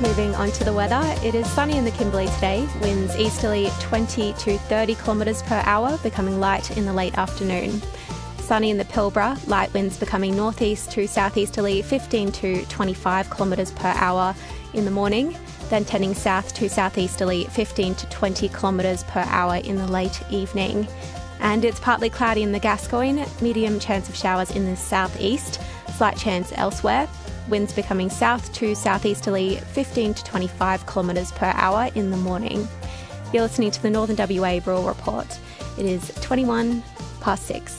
Moving on to the weather, it is sunny in the Kimberley today, winds easterly 20 to 30 kilometres per hour, becoming light in the late afternoon. Sunny in the Pilbara, light winds becoming northeast to southeasterly 15 to 25 kilometres per hour in the morning, then turning south to southeasterly 15 to 20 kilometres per hour in the late evening. And it's partly cloudy in the Gascoyne, medium chance of showers in the southeast, slight chance elsewhere. Winds becoming south to southeasterly 15 to 25 kilometres per hour in the morning. You're listening to the Northern WA Rural Report. It is 21 past 6.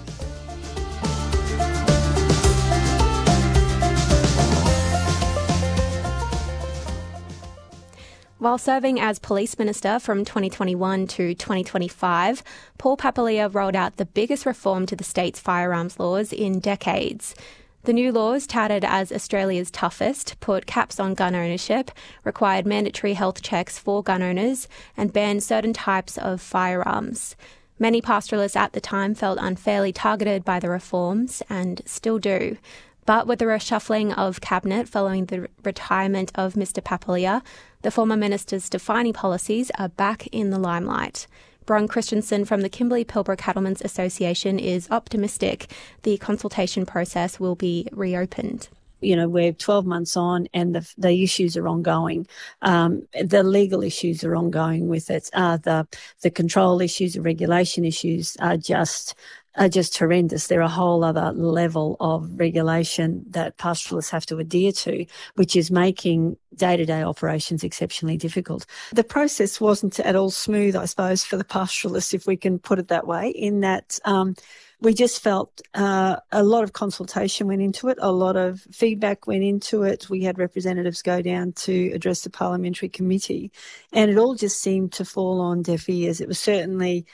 While serving as Police Minister from 2021 to 2025, Paul Papalia rolled out the biggest reform to the state's firearms laws in decades. The new laws, touted as Australia's toughest, put caps on gun ownership, required mandatory health checks for gun owners, and banned certain types of firearms. Many pastoralists at the time felt unfairly targeted by the reforms, and still do. But with the reshuffling of Cabinet following the retirement of Mr Papalia, the former minister's defining policies are back in the limelight. Bron Christensen from the Kimberley-Pilbara Cattlemen's Association is optimistic the consultation process will be reopened. You know, we're 12 months on and the issues are ongoing. The legal issues are ongoing with it. The control issues, the regulation issues are just horrendous. They're a whole other level of regulation that pastoralists have to adhere to, which is making day-to-day operations exceptionally difficult. The process wasn't at all smooth, I suppose, for the pastoralists, if we can put it that way, in that we just felt a lot of consultation went into it, a lot of feedback went into it. We had representatives go down to address the parliamentary committee, and it all just seemed to fall on deaf ears. It was certainly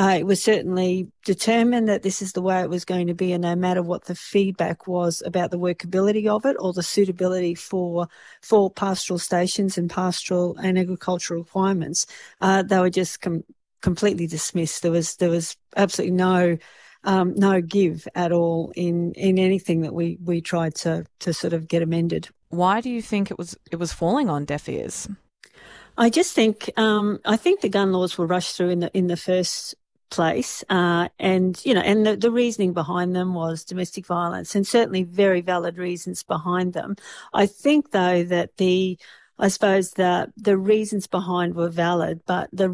determined that this is the way it was going to be, and no matter what the feedback was about the workability of it or the suitability for pastoral stations and pastoral and agricultural requirements, they were just completely dismissed. There was absolutely no give at all in anything that we tried to sort of get amended. Why do you think it was falling on deaf ears? I just think the gun laws were rushed through in the first place, and the reasoning behind them was domestic violence, and certainly very valid reasons behind them. I think though that the reasons behind were valid, but the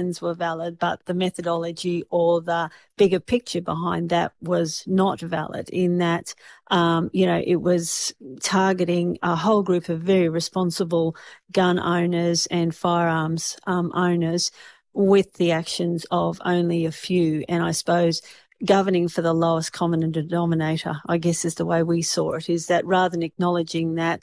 methodology or the bigger picture behind that was not valid, in that, it was targeting a whole group of very responsible gun owners and firearms owners with the actions of only a few. And I suppose governing for the lowest common denominator, I guess, is the way we saw it, is that rather than acknowledging that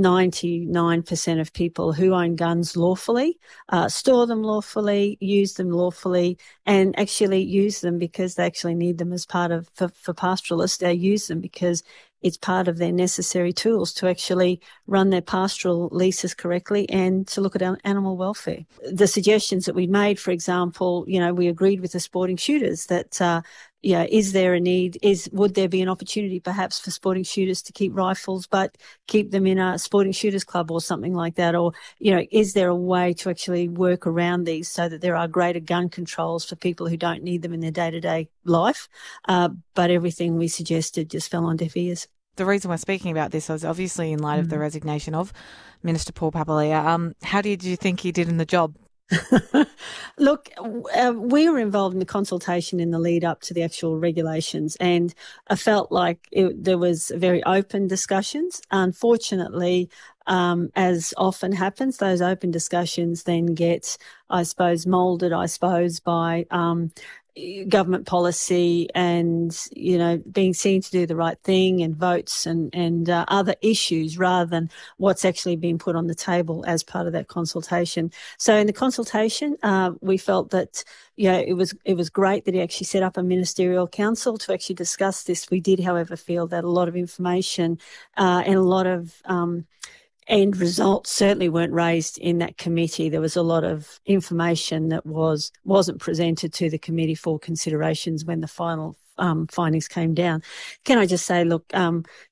99% of people who own guns lawfully, store them lawfully, use them lawfully, and actually use them because they actually need them as part of, for pastoralists, they use them because it's part of their necessary tools to actually run their pastoral leases correctly and to look at animal welfare. The suggestions that we made, for example, we agreed with the sporting shooters that, is there a need? Would there be an opportunity perhaps for sporting shooters to keep rifles but keep them in a sporting shooters club or something like that? Or, is there a way to actually work around these so that there are greater gun controls for people who don't need them in their day-to-day life? But everything we suggested just fell on deaf ears. The reason we're speaking about this is obviously in light of the resignation of Minister Paul Papalia. How did you think he did in the job? Look, we were involved in the consultation in the lead up to the actual regulations, and I felt like there was very open discussions. Unfortunately, as often happens, those open discussions then get, I suppose, moulded, by government policy and, being seen to do the right thing and votes and other issues rather than what's actually been put on the table as part of that consultation. So in the consultation, we felt that, it was great that he actually set up a ministerial council to actually discuss this. We did, however, feel that a lot of information and a lot of end results certainly weren't raised in that committee. There was a lot of information that wasn't presented to the committee for considerations when the final findings came down. Can I just say, look,